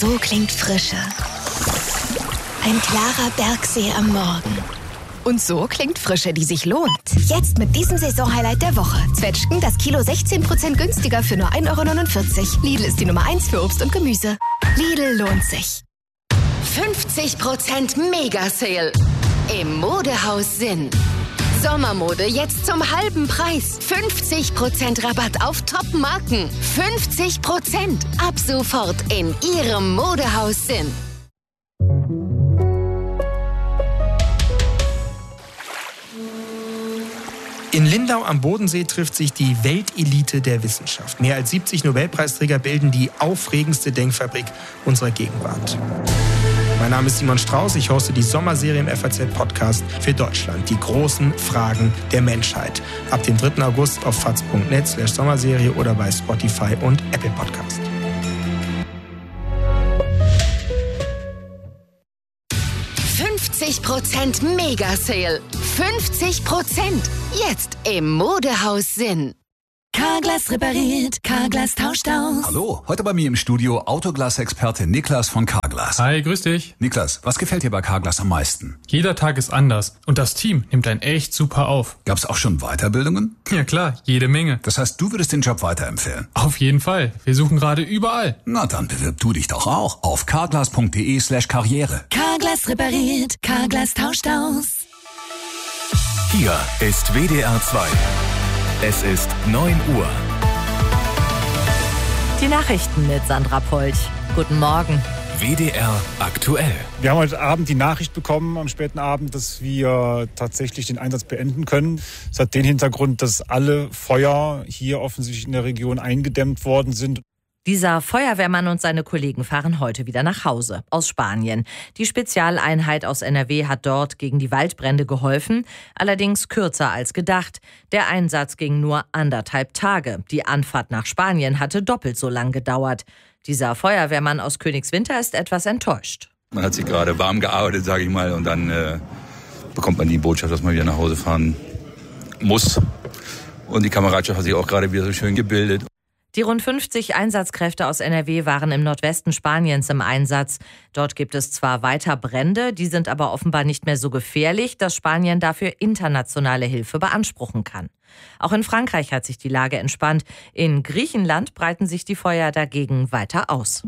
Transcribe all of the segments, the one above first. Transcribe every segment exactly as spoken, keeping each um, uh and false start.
So klingt Frische. Ein klarer Bergsee am Morgen. Und so klingt Frische, die sich lohnt. Jetzt mit diesem Saisonhighlight der Woche. Zwetschgen, das Kilo sechzehn Prozent günstiger für nur ein Euro neunundvierzig. Lidl ist die Nummer eins für Obst und Gemüse. Lidl lohnt sich. fünfzig Prozent Mega-Sale im Modehaus Sinn. Sommermode jetzt zum halben Preis. fünfzig Prozent Rabatt auf Top-Marken. fünfzig Prozent ab sofort in Ihrem Modehaus Sinn. In Lindau am Bodensee trifft sich die Weltelite der Wissenschaft. Mehr als siebzig Nobelpreisträger bilden die aufregendste Denkfabrik unserer Gegenwart. Mein Name ist Simon Strauß, ich hoste die Sommerserie im F A Z-Podcast für Deutschland. Die großen Fragen der Menschheit. Ab dem dritten August auf faz punkt net slash Sommerserie oder bei Spotify und Apple Podcast. fünfzig Prozent Mega-Sale. fünfzig Prozent. Jetzt im Modehaus Sinn. Carglass repariert, Carglass tauscht aus. Hallo, heute bei mir im Studio Autoglas-Experte Niklas von Carglass. Hi, grüß dich. Niklas, was gefällt dir bei Carglass am meisten? Jeder Tag ist anders und das Team nimmt einen echt super auf. Gab's auch schon Weiterbildungen? Ja klar, jede Menge. Das heißt, du würdest den Job weiterempfehlen? Auf jeden Fall. Wir suchen gerade überall. Na, dann bewirb du dich doch auch auf carglass.de slash karriere. Carglass repariert, Carglass tauscht aus. Hier ist W D R zwei. Es ist neun Uhr. Die Nachrichten mit Sandra Polch. Guten Morgen. W D R aktuell. Wir haben heute Abend die Nachricht bekommen, am späten Abend, dass wir tatsächlich den Einsatz beenden können. Das hat den Hintergrund, dass alle Feuer hier offensichtlich in der Region eingedämmt worden sind. Dieser Feuerwehrmann und seine Kollegen fahren heute wieder nach Hause aus Spanien. Die Spezialeinheit aus N R W hat dort gegen die Waldbrände geholfen, allerdings kürzer als gedacht. Der Einsatz ging nur anderthalb Tage. Die Anfahrt nach Spanien hatte doppelt so lang gedauert. Dieser Feuerwehrmann aus Königswinter ist etwas enttäuscht. Man hat sich gerade warm gearbeitet, sage ich mal, und dann äh, bekommt man die Botschaft, dass man wieder nach Hause fahren muss. Und die Kameradschaft hat sich auch gerade wieder so schön gebildet. Die rund fünfzig Einsatzkräfte aus N R W waren im Nordwesten Spaniens im Einsatz. Dort gibt es zwar weiter Brände, die sind aber offenbar nicht mehr so gefährlich, dass Spanien dafür internationale Hilfe beanspruchen kann. Auch in Frankreich hat sich die Lage entspannt. In Griechenland breiten sich die Feuer dagegen weiter aus.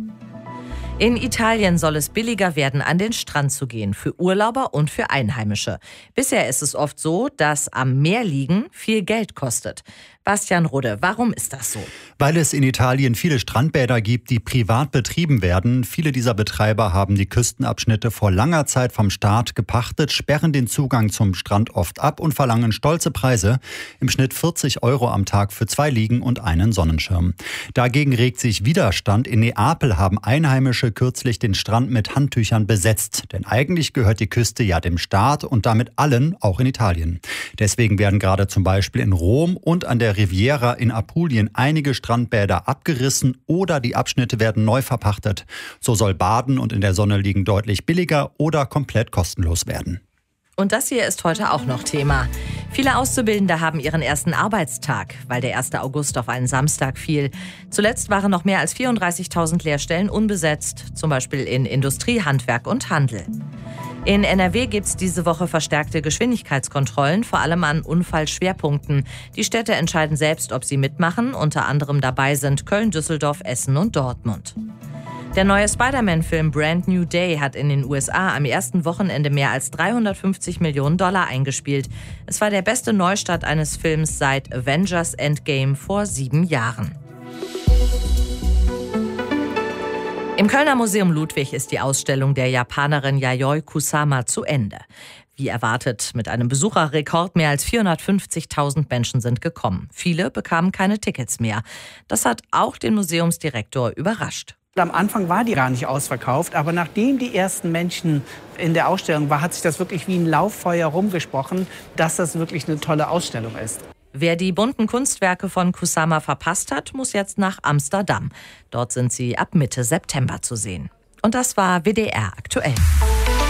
In Italien soll es billiger werden, an den Strand zu gehen, für Urlauber und für Einheimische. Bisher ist es oft so, dass am Meer liegen viel Geld kostet. Bastian Rudde, warum ist das so? Weil es in Italien viele Strandbäder gibt, die privat betrieben werden. Viele dieser Betreiber haben die Küstenabschnitte vor langer Zeit vom Staat gepachtet, sperren den Zugang zum Strand oft ab und verlangen stolze Preise. Im Schnitt vierzig Euro am Tag für zwei Liegen und einen Sonnenschirm. Dagegen regt sich Widerstand. In Neapel haben Einheimische kürzlich den Strand mit Handtüchern besetzt. Denn eigentlich gehört die Küste ja dem Staat und damit allen, auch in Italien. Deswegen werden gerade zum Beispiel in Rom und an der Riviera in Apulien einige Strandbäder abgerissen oder die Abschnitte werden neu verpachtet. So soll Baden und in der Sonne liegen deutlich billiger oder komplett kostenlos werden. Und das hier ist heute auch noch Thema. Viele Auszubildende haben ihren ersten Arbeitstag, weil der erste August auf einen Samstag fiel. Zuletzt waren noch mehr als vierunddreißigtausend Lehrstellen unbesetzt, zum Beispiel in Industrie, Handwerk und Handel. In N R W gibt es diese Woche verstärkte Geschwindigkeitskontrollen, vor allem an Unfallschwerpunkten. Die Städte entscheiden selbst, ob sie mitmachen. Unter anderem dabei sind Köln, Düsseldorf, Essen und Dortmund. Der neue Spider-Man-Film Brand New Day hat in den U S A am ersten Wochenende mehr als dreihundertfünfzig Millionen Dollar eingespielt. Es war der beste Neustart eines Films seit Avengers Endgame vor sieben Jahren. Im Kölner Museum Ludwig ist die Ausstellung der Japanerin Yayoi Kusama zu Ende. Wie erwartet, mit einem Besucherrekord mehr als vierhundertfünfzigtausend Menschen sind gekommen. Viele bekamen keine Tickets mehr. Das hat auch den Museumsdirektor überrascht. Am Anfang war die gar nicht ausverkauft, aber nachdem die ersten Menschen in der Ausstellung waren, hat sich das wirklich wie ein Lauffeuer rumgesprochen, dass das wirklich eine tolle Ausstellung ist. Wer die bunten Kunstwerke von Kusama verpasst hat, muss jetzt nach Amsterdam. Dort sind sie ab Mitte September zu sehen. Und das war W D R aktuell.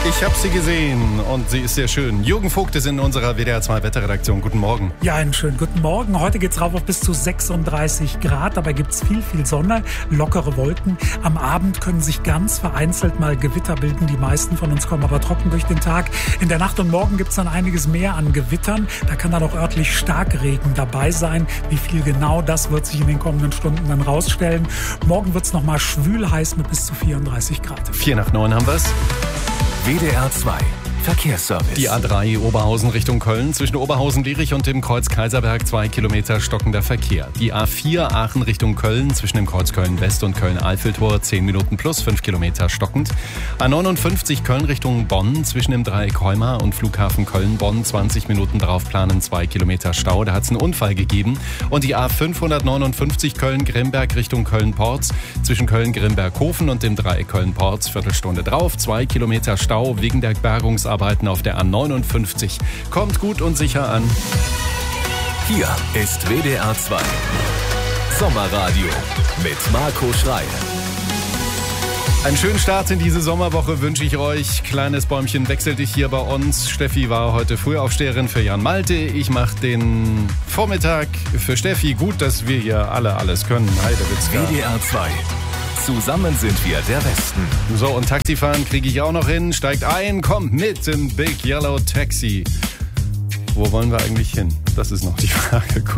Ich habe sie gesehen und sie ist sehr schön. Jürgen Vogt ist in unserer W D R zwei Wetterredaktion. Guten Morgen. Ja, einen schönen guten Morgen. Heute geht's rauf auf bis zu sechsunddreißig Grad. Dabei gibt's viel, viel Sonne, lockere Wolken. Am Abend können sich ganz vereinzelt mal Gewitter bilden. Die meisten von uns kommen aber trocken durch den Tag. In der Nacht und Morgen gibt's dann einiges mehr an Gewittern. Da kann dann auch örtlich Starkregen dabei sein. Wie viel genau, das wird sich in den kommenden Stunden dann rausstellen. Morgen wird's noch mal schwül heiß mit bis zu vierunddreißig Grad. Vier nach neun haben wir's. W D R zwei Verkehrsservice. Die A drei Oberhausen Richtung Köln. Zwischen Oberhausen-Lierich und dem Kreuz Kaiserberg zwei Kilometer stockender Verkehr. Die A vier Aachen Richtung Köln. Zwischen dem Kreuz Köln-West und Köln-Eiffeltor zehn Minuten plus fünf Kilometer stockend. A neunundfünfzig Köln Richtung Bonn. Zwischen dem Dreieck Heuma und Flughafen Köln-Bonn zwanzig Minuten drauf planen, zwei Kilometer Stau. Da hat es einen Unfall gegeben. Und die A fünfhundertneunundfünfzig Köln-Grimberg Richtung Köln-Porz. Zwischen Köln-Grimberghofen und dem Dreieck Köln-Porz Viertelstunde drauf. zwei Kilometer Stau wegen der Bergungsarbeit auf der A neunundfünfzig. Kommt gut und sicher an. Hier ist W D R zwei Sommerradio mit Marco Schreil. Einen schönen Start in diese Sommerwoche wünsche ich euch. Kleines Bäumchen wechselt dich hier bei uns. Steffi war heute Frühaufsteherin für Jan Malte. Ich mache den Vormittag für Steffi. Gut, dass wir hier alle alles können. Heidewitzka. W D R zwei. Zusammen sind wir der Westen. So, und Taxifahren kriege ich auch noch hin. Steigt ein, kommt mit im Big Yellow Taxi. Wo wollen wir eigentlich hin? Das ist noch die Frage.